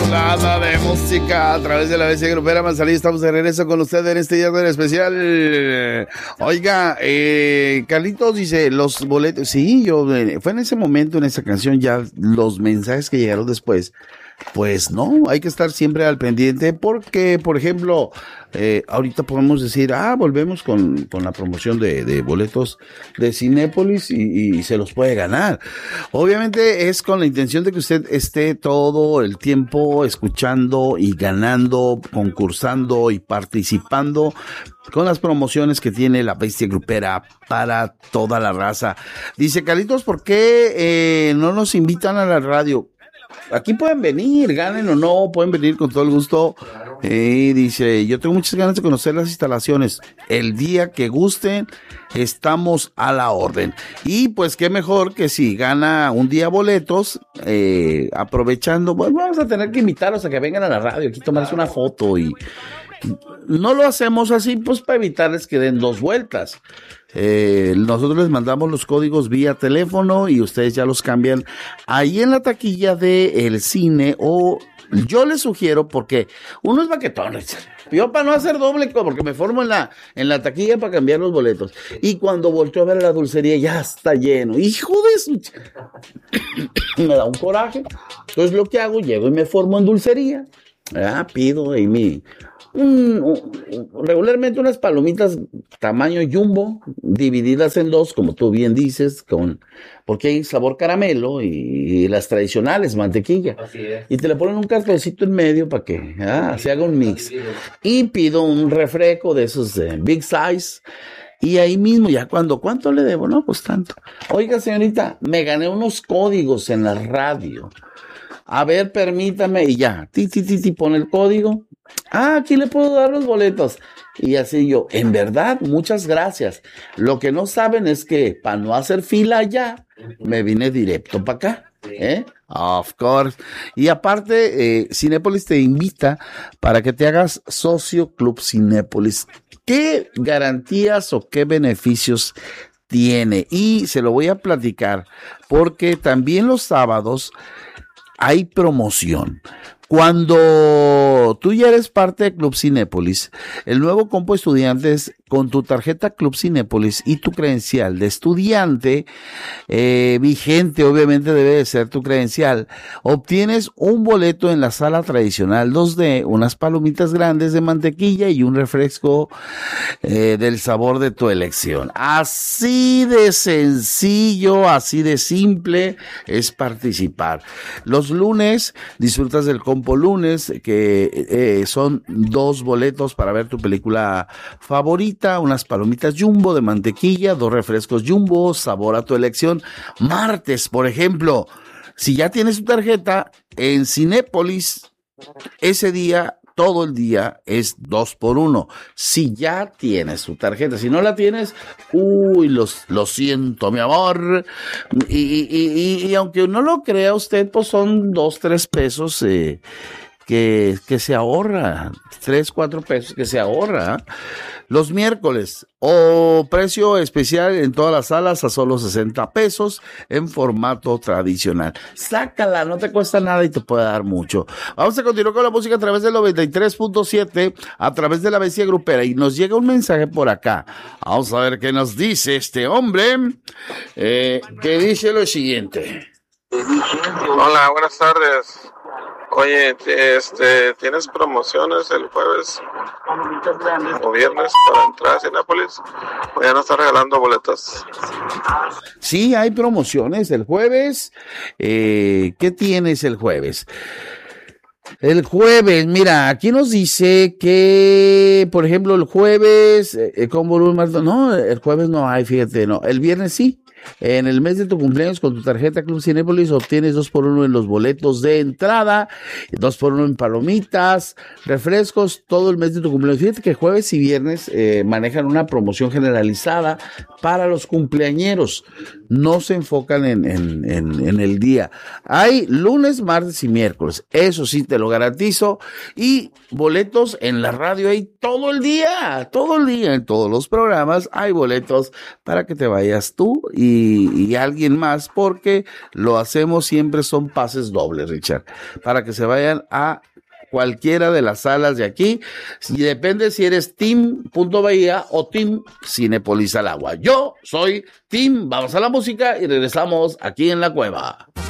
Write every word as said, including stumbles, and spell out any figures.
chulada de música a través de la B C Grupera Manzanillo. Estamos de regreso con usted en este día tan especial. Oiga, eh, Carlitos dice, los boletos, sí, yo, eh, fue en ese momento, en esa canción, ya los mensajes que llegaron después, pues no, hay que estar siempre al pendiente porque, por ejemplo, eh, ahorita podemos decir, ah, volvemos con, con la promoción de, de boletos de Cinépolis y, y se los puede ganar. Obviamente es con la intención de que usted esté todo el tiempo escuchando y ganando, concursando y participando con las promociones que tiene la Bestia Grupera para toda la raza. Dice Carlitos, ¿por qué eh, no nos invitan a la radio? Aquí pueden venir, ganen o no, pueden venir con todo el gusto. Eh, dice, yo tengo muchas ganas de conocer las instalaciones. El día que gusten, estamos a la orden. Y pues qué mejor que si gana un día boletos, eh, aprovechando, bueno, vamos a tener que invitarlos a que vengan a la radio, aquí tomarse una foto y... No lo hacemos así, pues para evitarles que den dos vueltas. Eh, nosotros les mandamos los códigos vía teléfono y ustedes ya los cambian ahí en la taquilla del cine, o yo les sugiero, porque uno es baquetón, yo para no hacer doble, porque me formo en la, en la taquilla para cambiar los boletos, y cuando volteo a ver la dulcería ya está lleno, hijo de su me da un coraje. Entonces lo que hago, llego y me formo en dulcería, ah, pido ahí mi Un, un, regularmente unas palomitas tamaño jumbo, divididas en dos, como tú bien dices, con porque hay sabor caramelo y, y las tradicionales, mantequilla. Así es. Y te le ponen un cartoncito en medio para que ah, se haga un mix. Y pido un refresco de esos eh, big size. Y ahí mismo, ya cuando, ¿cuánto le debo? No, pues tanto. Oiga, señorita, me gané unos códigos en la radio. A ver, permítame, y ya, ti, ti, ti, ti, pone el código. Ah, aquí le puedo dar los boletos. Y así yo, en verdad, muchas gracias. Lo que no saben es que para no hacer fila allá, me vine directo para acá. ¿Eh? Of course. Y aparte, eh, Cinépolis te invita para que te hagas socio Club Cinépolis. ¿Qué garantías o qué beneficios tiene? Y se lo voy a platicar, porque también los sábados hay promoción. Cuando tú ya eres parte de Club Cinépolis, el nuevo compo estudiantes con tu tarjeta Club Cinépolis y tu credencial de estudiante, eh, vigente obviamente debe de ser tu credencial, obtienes un boleto en la sala tradicional dos D, unas palomitas grandes de mantequilla y un refresco eh, del sabor de tu elección. Así de sencillo, así de simple es participar. Los lunes disfrutas del compo lunes, que eh, son dos boletos para ver tu película favorita, unas palomitas jumbo de mantequilla, dos refrescos jumbo, sabor a tu elección. Martes, por ejemplo, si ya tienes tu tarjeta en Cinépolis, ese día, todo el día es dos por uno. Si ya tienes tu tarjeta, si no la tienes, uy, los, lo siento, mi amor. Y, y, y, y aunque no lo crea usted, pues son dos, tres pesos eh, que, que se ahorra, tres, cuatro pesos que se ahorra. Los miércoles, o precio especial en todas las salas a solo sesenta pesos en formato tradicional. Sácala, no te cuesta nada y te puede dar mucho. Vamos a continuar con la música a través del noventa y tres punto siete, a través de la Bestia Grupera, y nos llega un mensaje por acá. Vamos a ver qué nos dice este hombre, eh, que dice lo siguiente. Hola, buenas tardes. Oye, este, ¿tienes promociones el jueves o viernes para entrar a Cinépolis? ¿O ya no estás regalando boletos? Sí, hay promociones el jueves. Eh, ¿qué tienes el jueves? El jueves, mira, aquí nos dice que, por ejemplo, el jueves, eh, con volumen, no, el jueves no hay, fíjate, no, el viernes sí. En el mes de tu cumpleaños, con tu tarjeta Club Cinépolis, obtienes dos por uno en los boletos de entrada, dos por uno en palomitas, refrescos, todo el mes de tu cumpleaños. Fíjate que jueves y viernes eh, manejan una promoción generalizada para los cumpleañeros. No se enfocan en, en, en, en el día. Hay lunes, martes y miércoles. Eso sí te lo garantizo. Y boletos en la radio hay todo el día, todo el día, en todos los programas hay boletos para que te vayas tú y y, y alguien más, porque lo hacemos siempre son pases dobles, Richard, para que se vayan a cualquiera de las salas de aquí, y depende si eres Team Punto Bahía o Team Cinépolis al Agua. Yo soy Team Vamos a la Música y regresamos aquí en La Cueva.